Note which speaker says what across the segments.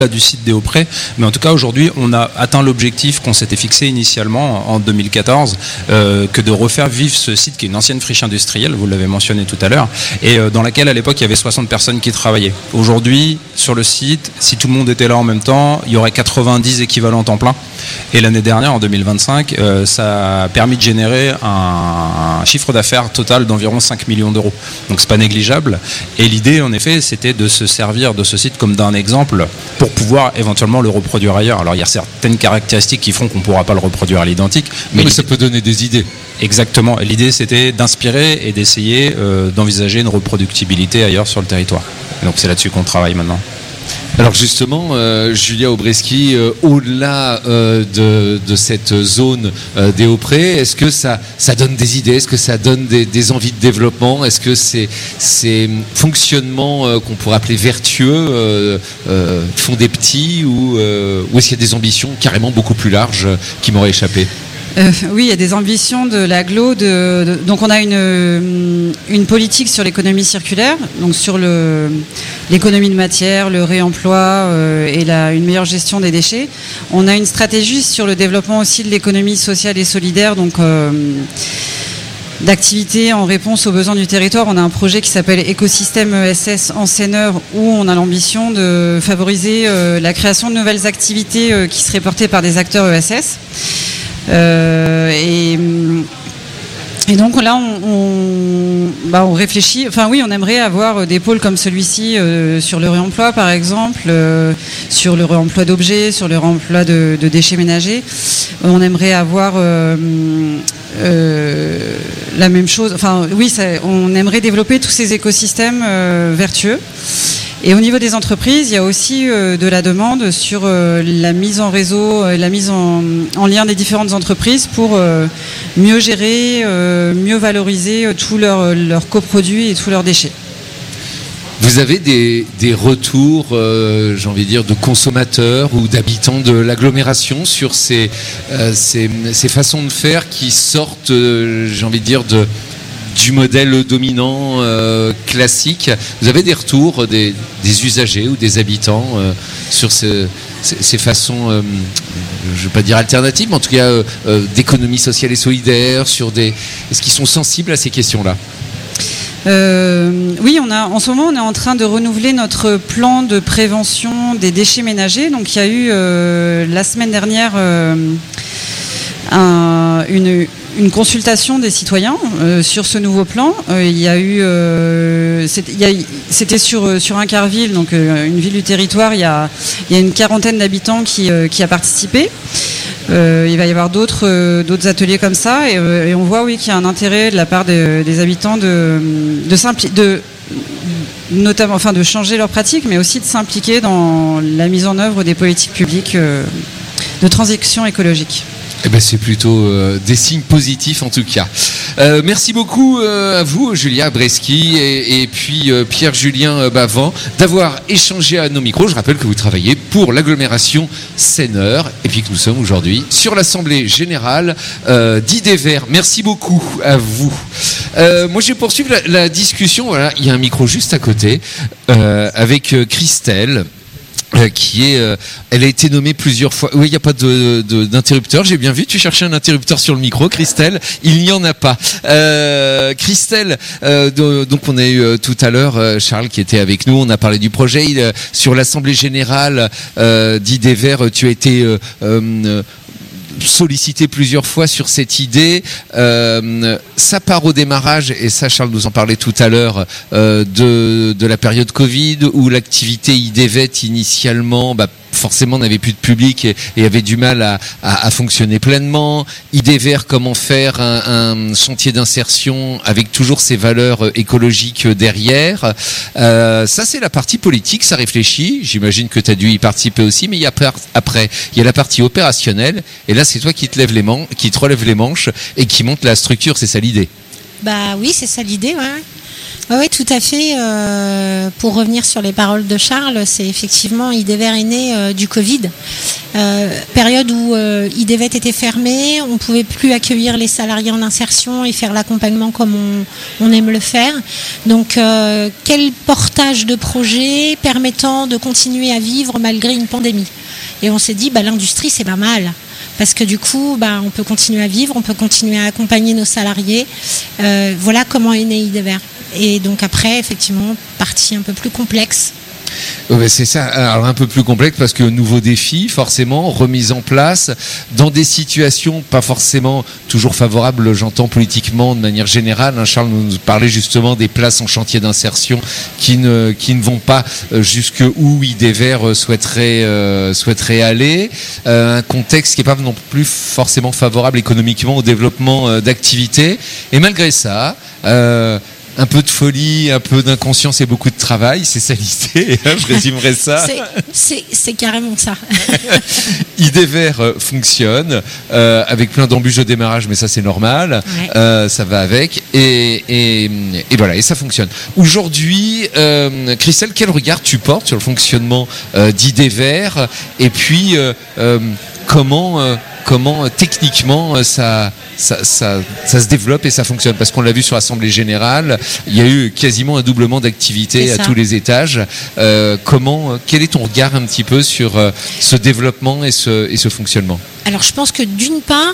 Speaker 1: du site des Hauts-Prés, mais en tout cas aujourd'hui on a atteint l'objectif qu'on s'était fixé initialement en 2014, que de refaire vivre ce site qui est une ancienne friche industrielle, vous l'avez mentionné tout à l'heure, et dans laquelle à l'époque il y avait 60 personnes qui travaillaient. Aujourd'hui sur le site, si tout le monde était là en même temps, il y aurait 90 équivalents temps plein, et l'année dernière en 2025 ça a permis de générer un chiffre d'affaires total d'environ 5 millions d'euros, donc c'est pas négligeable, et l'idée en effet c'était de se servir de ce site comme d'un exemple pour pouvoir éventuellement le reproduire ailleurs. Alors il y a certaines caractéristiques qui feront qu'on ne pourra pas le reproduire à l'identique.
Speaker 2: Mais ça peut donner des idées.
Speaker 1: Exactement. L'idée c'était d'inspirer et d'essayer d'envisager une reproductibilité ailleurs sur le territoire. Donc c'est là-dessus qu'on travaille maintenant.
Speaker 2: Alors justement, Julia Obreski, au-delà de cette zone des Hauts-Prés, est-ce que ça donne des idées? Est-ce que ça donne des envies de développement? Est-ce que ces fonctionnements qu'on pourrait appeler vertueux font des petits ou est-ce qu'il y a des ambitions carrément beaucoup plus larges qui m'auraient échappé?
Speaker 3: Oui, il y a des ambitions de l'agglo. Donc on a une politique sur l'économie circulaire, donc sur l'économie de matière, le réemploi et une meilleure gestion des déchets. On a une stratégie sur le développement aussi de l'économie sociale et solidaire, donc d'activités en réponse aux besoins du territoire. On a un projet qui s'appelle Écosystème ESS en Seineur, où on a l'ambition de favoriser la création de nouvelles activités qui seraient portées par des acteurs ESS. Et donc là on réfléchit, enfin oui, on aimerait avoir des pôles comme celui-ci sur le réemploi par exemple, sur le réemploi d'objets, sur le réemploi de déchets ménagers. On aimerait avoir la même chose, enfin oui, on aimerait développer tous ces écosystèmes vertueux. Et au niveau des entreprises, il y a aussi de la demande sur la mise en réseau, la mise en lien des différentes entreprises pour mieux gérer, mieux valoriser tous leurs coproduits et tous leurs déchets.
Speaker 2: Vous avez des retours, j'ai envie de dire, de consommateurs ou d'habitants de l'agglomération sur ces façons de faire qui sortent, j'ai envie de dire, du modèle dominant classique? Vous avez des retours des usagers ou des habitants sur ces façons, je ne veux pas dire alternatives, mais en tout cas d'économie sociale et solidaire, est-ce qu'ils sont sensibles à ces questions-là?
Speaker 3: Oui, en ce moment on est en train de renouveler notre plan de prévention des déchets ménagers. Donc il y a eu la semaine dernière une consultation des citoyens sur ce nouveau plan. Il y a eu, c'était sur Incarville, donc une ville du territoire. Il y a une quarantaine d'habitants qui a participé. Il va y avoir d'autres ateliers comme ça, et on voit qu'il y a un intérêt de la part des habitants notamment, enfin, de changer leurs pratiques, mais aussi de s'impliquer dans la mise en œuvre des politiques publiques de transition écologique.
Speaker 2: Eh ben, c'est plutôt des signes positifs en tout cas. Merci beaucoup à vous, Julia Obreski, et puis Pierre-Julien Bavent, d'avoir échangé à nos micros. Je rappelle que vous travaillez pour l'agglomération Seineur, et puis que nous sommes aujourd'hui sur l'Assemblée Générale d'Idévert. Merci beaucoup à vous. Moi, je vais poursuivre la discussion. Voilà, il y a un micro juste à côté avec Christelle. Elle a été nommée plusieurs fois. Oui, il n'y a pas d'interrupteur. J'ai bien vu. Tu cherchais un interrupteur sur le micro, Christelle. Il n'y en a pas. Christelle, donc on a eu tout à l'heure Charles qui était avec nous. On a parlé du projet sur l'Assemblée Générale d'Idévert. Tu as été sollicité plusieurs fois sur cette idée. Ça part au démarrage, et ça Charles nous en parlait tout à l'heure, de la période Covid, où l'activité Idévet initialement forcément n'avait plus de public et avait du mal à fonctionner pleinement. Idévert, comment faire un chantier d'insertion avec toujours ces valeurs écologiques derrière. Ça c'est la partie politique, ça réfléchit. J'imagine que tu as dû y participer aussi, mais après il y a la partie opérationnelle, et là c'est toi qui te relève les manches et qui monte la structure. C'est ça l'idée?
Speaker 4: Bah oui, c'est ça l'idée, ouais. Oui, tout à fait. Pour revenir sur les paroles de Charles, c'est effectivement Idévert est né du Covid. Période où IDVET était fermé, on ne pouvait plus accueillir les salariés en insertion et faire l'accompagnement comme on aime le faire. Donc quel portage de projet permettant de continuer à vivre malgré une pandémie. Et on s'est dit, l'industrie c'est pas mal. Parce que du coup, on peut continuer à vivre, on peut continuer à accompagner nos salariés. Voilà comment est né IDVER. Et donc après, effectivement, partie un peu plus complexe.
Speaker 2: Ouais, c'est ça. Alors un peu plus complexe parce que nouveaux défis, forcément, remise en place dans des situations pas forcément toujours favorables, j'entends politiquement de manière générale. Charles nous parlait justement des places en chantier d'insertion qui ne vont pas jusque où IDVER souhaiterait aller. Un contexte qui n'est pas non plus forcément favorable économiquement au développement d'activités. Et malgré ça, un peu de folie, un peu d'inconscience et beaucoup de travail, c'est ça l'idée, je résumerais ça.
Speaker 4: C'est carrément ça.
Speaker 2: IDVER fonctionne avec plein d'embûches de démarrage, mais ça c'est normal, ouais. Ça va avec, et voilà, et ça fonctionne. Aujourd'hui, Christelle, quel regard tu portes sur le fonctionnement d'IDVER, et puis comment techniquement ça se développe et ça fonctionne, parce qu'on l'a vu sur l'Assemblée Générale, il y a eu quasiment un doublement d'activité à tous les étages. Quel est ton regard un petit peu sur ce développement et ce fonctionnement?
Speaker 4: Alors je pense que d'une part,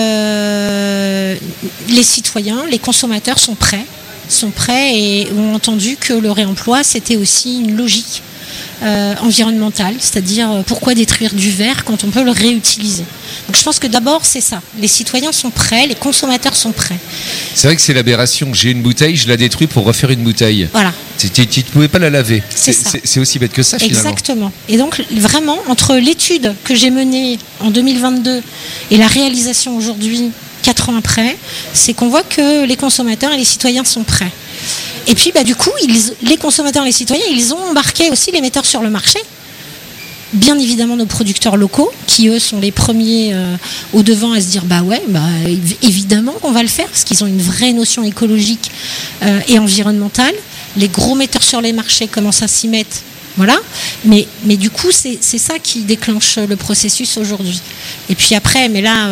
Speaker 4: les citoyens, les consommateurs sont prêts et ont entendu que le réemploi c'était aussi une logique environnementale, c'est-à-dire pourquoi détruire du verre quand on peut le réutiliser. Donc je pense que d'abord c'est ça, les citoyens sont prêts, les consommateurs sont prêts.
Speaker 2: C'est vrai que c'est l'aberration, j'ai une bouteille, je la détruis pour refaire une bouteille.
Speaker 4: Voilà.
Speaker 2: Tu ne pouvais pas la laver.
Speaker 4: C'est
Speaker 2: aussi bête que ça finalement.
Speaker 4: Exactement. Et donc vraiment, entre l'étude que j'ai menée en 2022 et la réalisation aujourd'hui, 4 ans après, c'est qu'on voit que les consommateurs et les citoyens sont prêts. Et puis du coup, les consommateurs et les citoyens, ils ont embarqué aussi les metteurs sur le marché. Bien évidemment nos producteurs locaux, qui eux sont les premiers au devant à se dire évidemment qu'on va le faire, parce qu'ils ont une vraie notion écologique et environnementale. Les gros metteurs sur les marchés commencent à s'y mettre. Voilà, mais du coup c'est ça qui déclenche le processus aujourd'hui. Et puis après, mais là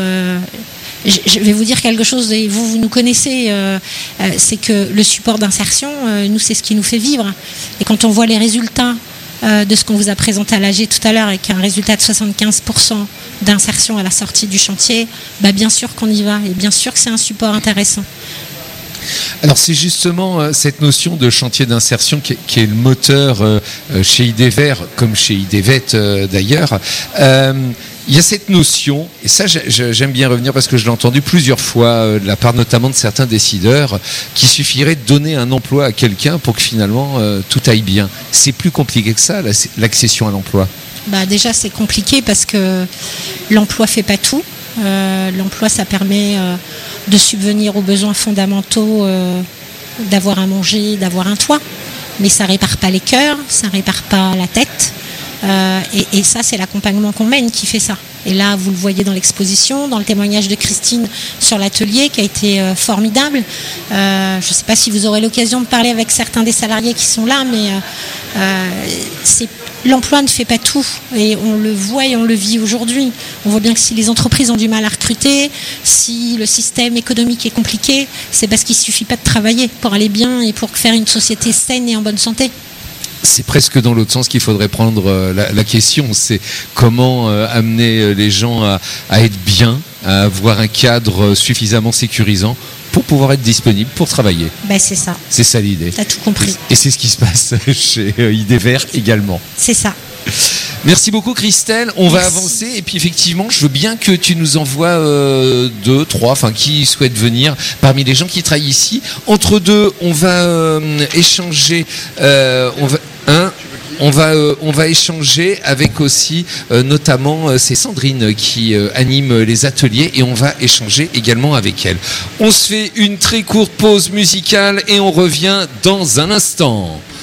Speaker 4: je vais vous dire quelque chose, et vous nous connaissez, c'est que le support d'insertion, nous c'est ce qui nous fait vivre. Et quand on voit les résultats de ce qu'on vous a présenté à l'AG tout à l'heure, avec un résultat de 75% d'insertion à la sortie du chantier, bien sûr qu'on y va, et bien sûr que c'est un support intéressant.
Speaker 2: Alors c'est justement cette notion de chantier d'insertion qui est le moteur chez IDVER, comme chez IDVET d'ailleurs. Il y a cette notion, et ça j'aime bien revenir parce que je l'ai entendu plusieurs fois de la part notamment de certains décideurs, qu'il suffirait de donner un emploi à quelqu'un pour que finalement tout aille bien. C'est plus compliqué que ça, l'accession à l'emploi.
Speaker 4: Déjà c'est compliqué parce que l'emploi fait pas tout. L'emploi ça permet de subvenir aux besoins fondamentaux, d'avoir à manger, d'avoir un toit. Mais ça répare pas les cœurs, ça répare pas la tête. Et ça, c'est l'accompagnement qu'on mène qui fait ça. Et là, vous le voyez dans l'exposition, dans le témoignage de Christine sur l'atelier qui a été formidable. Je ne sais pas si vous aurez l'occasion de parler avec certains des salariés qui sont là, mais l'emploi ne fait pas tout. Et on le voit et on le vit aujourd'hui. On voit bien que si les entreprises ont du mal à recruter, si le système économique est compliqué, c'est parce qu'il ne suffit pas de travailler pour aller bien et pour faire une société saine et en bonne santé.
Speaker 2: C'est presque dans l'autre sens qu'il faudrait prendre la question, c'est comment amener les gens à être bien, à avoir un cadre suffisamment sécurisant pour pouvoir être disponible pour travailler.
Speaker 4: C'est ça.
Speaker 2: C'est ça l'idée.
Speaker 4: T'as tout compris.
Speaker 2: Et c'est ce qui se passe chez IDVER également.
Speaker 4: C'est ça.
Speaker 2: Merci beaucoup Christelle, on va avancer et puis effectivement je veux bien que tu nous envoies 2, 3, qui souhaitent venir parmi les gens qui travaillent ici. Entre deux, on va échanger, on va échanger avec aussi notamment c'est Sandrine qui anime les ateliers et on va échanger également avec elle. On se fait une très courte pause musicale et on revient dans un instant.